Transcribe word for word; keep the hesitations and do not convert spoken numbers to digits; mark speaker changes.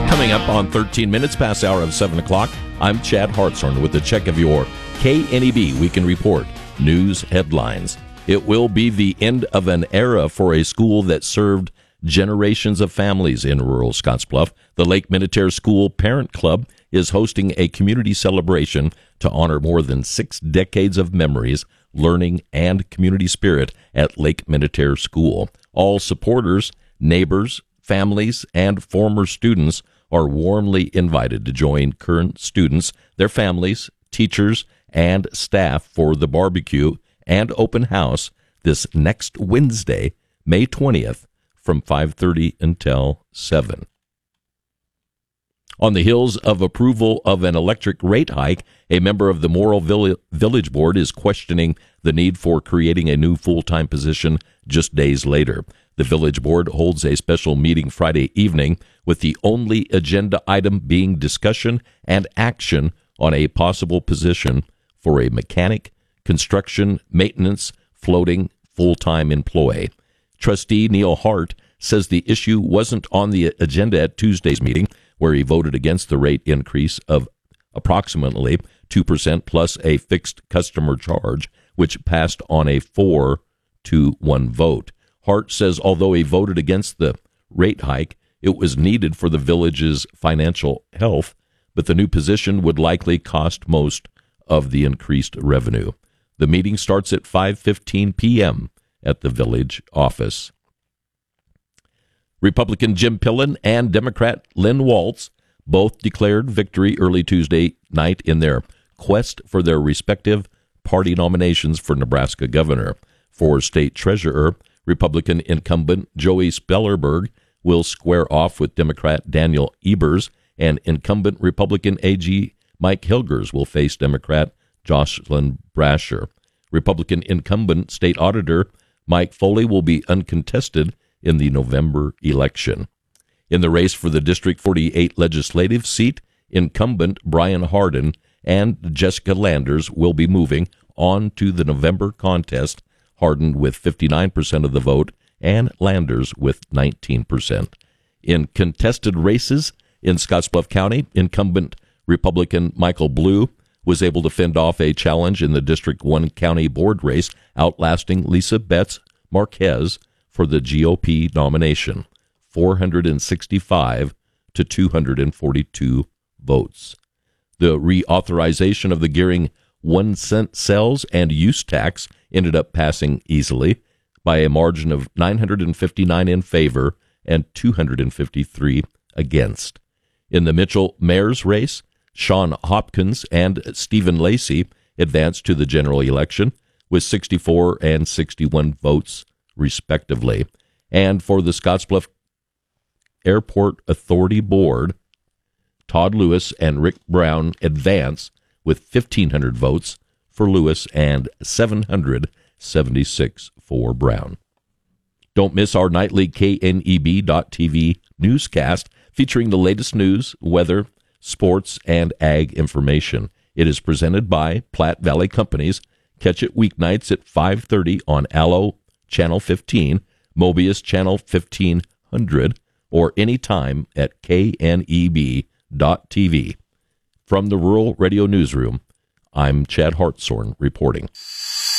Speaker 1: Coming up on thirteen minutes past the hour of seven o'clock, I'm Chad Hartshorn with a check of your K N E B Weekend Report news headlines. It will be the end of an era for a school that served generations of families in rural Scottsbluff. The Lake Minnetonka School Parent Club is hosting a community celebration to honor more than six decades of memories, learning, and community spirit at Lake Minnetonka School. All supporters, neighbors, families, and former students are warmly invited to join current students, their families, teachers, and staff for the barbecue and open house this next Wednesday, May twentieth, from five thirty until seven. On the heels of approval of an electric rate hike, a member of the Morrill Village Board is questioning the need for creating a new full-time position just days later. The Village Board holds a special meeting Friday evening with the only agenda item being discussion and action on a possible position for a mechanic, construction, maintenance, floating, full-time employee. Trustee Neil Hart says the issue wasn't on the agenda at Tuesday's meeting, where he voted against the rate increase of approximately two percent plus a fixed customer charge, which passed on a four to one vote. Hart says although he voted against the rate hike, it was needed for the village's financial health, but the new position would likely cost most of the increased revenue. The meeting starts at five fifteen p.m. at the village office. Republican Jim Pillen and Democrat Lynn Waltz both declared victory early Tuesday night in their quest for their respective party nominations for Nebraska governor. For state treasurer, Republican incumbent Joey Spellerberg will square off with Democrat Daniel Ebers, and incumbent Republican A G Mike Hilgers will face Democrat Jocelyn Brasher. Republican incumbent state auditor Mike Foley will be uncontested in the November election. In the race for the District forty-eight legislative seat, incumbent Brian Hardin and Jessica Landers will be moving on to the November contest, Hardin with fifty-nine percent of the vote and Landers with nineteen percent. In contested races in Scottsbluff County, incumbent Republican Michael Blue was able to fend off a challenge in the District one County Board race, outlasting Lisa Betts Marquez for the G O P nomination, four hundred sixty-five to two hundred forty-two votes. The reauthorization of the Gearing one cent sales and use tax ended up passing easily by a margin of nine hundred fifty-nine in favor and two hundred fifty-three against. In the Mitchell mayor's race, Sean Hopkins and Stephen Lacey advanced to the general election with sixty-four and sixty-one votes, respectively. And for the Scottsbluff Airport Authority Board, Todd Lewis and Rick Brown advance with fifteen hundred votes for Lewis and seven hundred seventy-six for Brown. Don't miss our nightly K N E B dot T V newscast featuring the latest news, weather, sports, and ag information. It is presented by Platte Valley Companies. Catch it weeknights at five thirty on Allo Channel fifteen, Mobius Channel fifteen hundred, or anytime at K N E B dot T V. From the Rural Radio Newsroom, I'm Chad Hartshorn reporting.